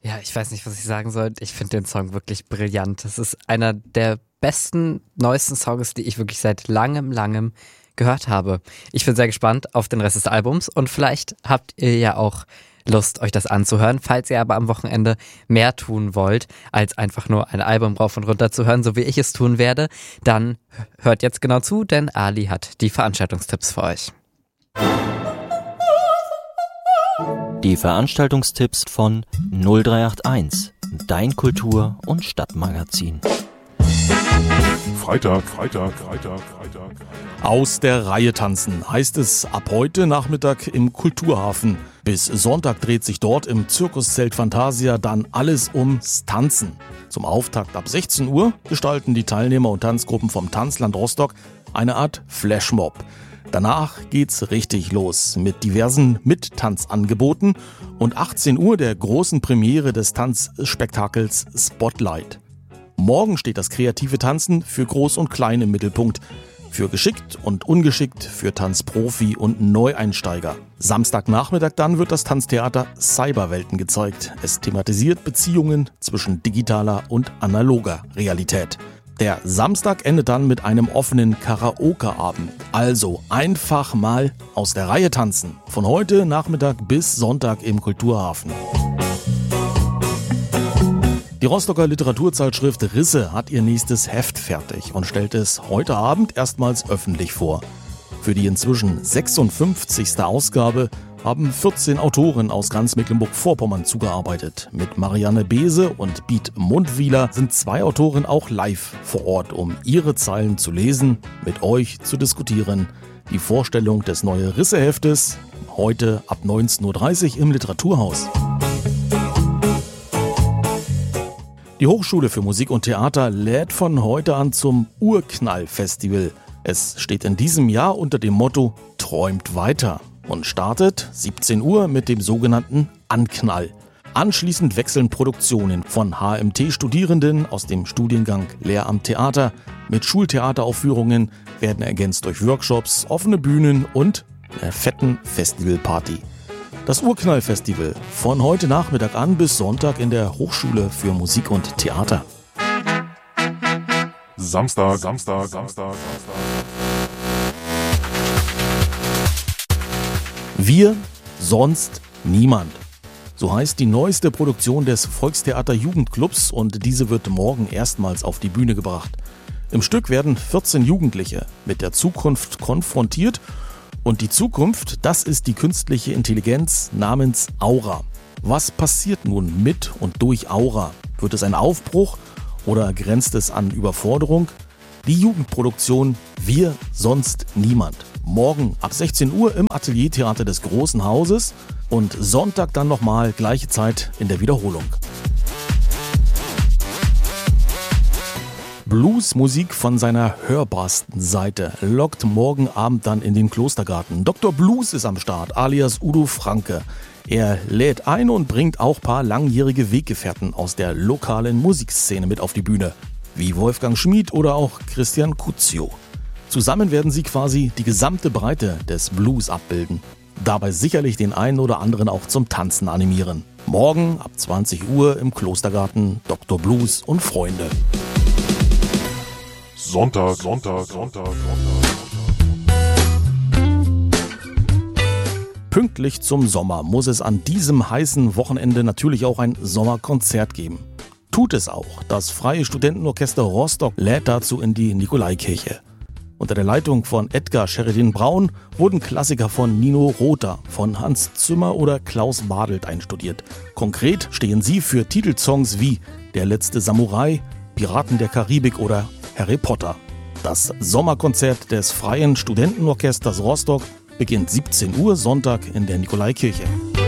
Ja, ich weiß nicht, was ich sagen soll. Ich finde den Song wirklich brillant. Das ist einer der besten, neuesten Songs, die ich wirklich seit langem gehört habe. Ich bin sehr gespannt auf den Rest des Albums und vielleicht habt ihr ja auch Lust, euch das anzuhören. Falls ihr aber am Wochenende mehr tun wollt, als einfach nur ein Album rauf und runter zu hören, so wie ich es tun werde, dann hört jetzt genau zu, denn Ali hat die Veranstaltungstipps für euch. Die Veranstaltungstipps von 0381, dein Kultur- und Stadtmagazin. Freitag. Aus der Reihe tanzen heißt es ab heute Nachmittag im Kulturhafen. Bis Sonntag dreht sich dort im Zirkuszelt Fantasia dann alles ums Tanzen. Zum Auftakt ab 16 Uhr gestalten die Teilnehmer und Tanzgruppen vom Tanzland Rostock eine Art Flashmob. Danach geht's richtig los mit diversen Mittanzangeboten und 18 Uhr der großen Premiere des Tanzspektakels Spotlight. Morgen steht das kreative Tanzen für Groß und Klein im Mittelpunkt. Für geschickt und ungeschickt, für Tanzprofi und Neueinsteiger. Samstagnachmittag dann wird das Tanztheater Cyberwelten gezeigt. Es thematisiert Beziehungen zwischen digitaler und analoger Realität. Der Samstag endet dann mit einem offenen Karaoke-Abend. Also einfach mal aus der Reihe tanzen. Von heute Nachmittag bis Sonntag im Kulturhafen. Die Rostocker Literaturzeitschrift Risse hat ihr nächstes Heft fertig und stellt es heute Abend erstmals öffentlich vor. Für die inzwischen 56. Ausgabe haben 14 Autoren aus ganz Mecklenburg-Vorpommern zugearbeitet. Mit Marianne Beese und Beat Mundwieler sind 2 Autoren auch live vor Ort, um ihre Zeilen zu lesen, mit euch zu diskutieren. Die Vorstellung des neuen Risse-Heftes heute ab 19.30 Uhr im Literaturhaus. Die Hochschule für Musik und Theater lädt von heute an zum Urknall-Festival. Es steht in diesem Jahr unter dem Motto Träumt weiter und startet 17 Uhr mit dem sogenannten Anknall. Anschließend wechseln Produktionen von HMT-Studierenden aus dem Studiengang Lehramt Theater mit Schultheateraufführungen, werden ergänzt durch Workshops, offene Bühnen und einer fetten Festivalparty. Das Urknall-Festival von heute Nachmittag an bis Sonntag in der Hochschule für Musik und Theater. Samstag. Wir, sonst niemand. So heißt die neueste Produktion des Volkstheater Jugendclubs und diese wird morgen erstmals auf die Bühne gebracht. Im Stück werden 14 Jugendliche mit der Zukunft konfrontiert und die Zukunft, das ist die künstliche Intelligenz namens Aura. Was passiert nun mit und durch Aura? Wird es ein Aufbruch oder grenzt es an Überforderung? Die Jugendproduktion Wir, sonst niemand. Morgen ab 16 Uhr im Ateliertheater des Großen Hauses und Sonntag dann nochmal gleiche Zeit in der Wiederholung. Bluesmusik von seiner hörbarsten Seite lockt morgen Abend dann in den Klostergarten. Dr. Blues ist am Start, alias Udo Franke. Er lädt ein und bringt auch paar langjährige Weggefährten aus der lokalen Musikszene mit auf die Bühne, wie Wolfgang Schmid oder auch Christian Cuzio. Zusammen werden sie quasi die gesamte Breite des Blues abbilden. Dabei sicherlich den einen oder anderen auch zum Tanzen animieren. Morgen ab 20 Uhr im Klostergarten Dr. Blues und Freunde. Sonntag. Pünktlich zum Sommer muss es an diesem heißen Wochenende natürlich auch ein Sommerkonzert geben. Tut es auch. Das Freie Studentenorchester Rostock lädt dazu in die Nikolaikirche. Unter der Leitung von Edgar Sheridan-Braun wurden Klassiker von Nino Rota, von Hans Zimmer oder Klaus Badelt einstudiert. Konkret stehen sie für Titelsongs wie Der letzte Samurai, Piraten der Karibik oder Harry Potter. Das Sommerkonzert des Freien Studentenorchesters Rostock beginnt 17 Uhr Sonntag in der Nikolaikirche.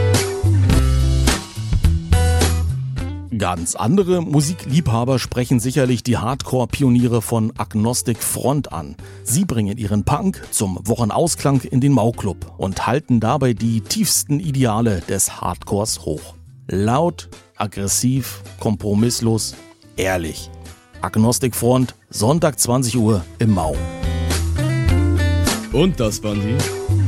Ganz andere Musikliebhaber sprechen sicherlich die Hardcore-Pioniere von Agnostic Front an. Sie bringen ihren Punk zum Wochenausklang in den Mau-Club und halten dabei die tiefsten Ideale des Hardcores hoch. Laut, aggressiv, kompromisslos, ehrlich. Agnostic Front, Sonntag 20 Uhr im Mau. Und das waren die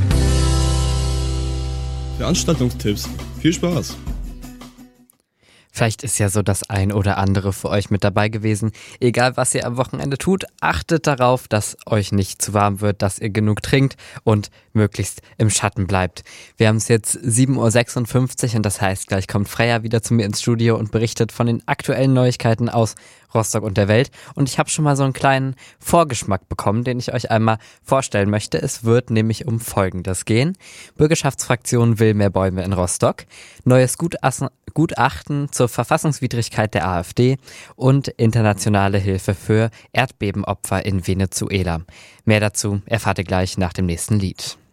Veranstaltungstipps. Viel Spaß! Vielleicht ist ja so das ein oder andere für euch mit dabei gewesen. Egal, was ihr am Wochenende tut, achtet darauf, dass euch nicht zu warm wird, dass ihr genug trinkt und möglichst im Schatten bleibt. Wir haben es jetzt 7:56 Uhr und das heißt, gleich kommt Freya wieder zu mir ins Studio und berichtet von den aktuellen Neuigkeiten aus Rostock und der Welt. Und ich habe schon mal so einen kleinen Vorgeschmack bekommen, den ich euch einmal vorstellen möchte. Es wird nämlich um Folgendes gehen. Bürgerschaftsfraktion will mehr Bäume in Rostock, neues Gutachten zur Verfassungswidrigkeit der AfD und internationale Hilfe für Erdbebenopfer in Venezuela. Mehr dazu erfahrt ihr gleich nach dem nächsten Lied.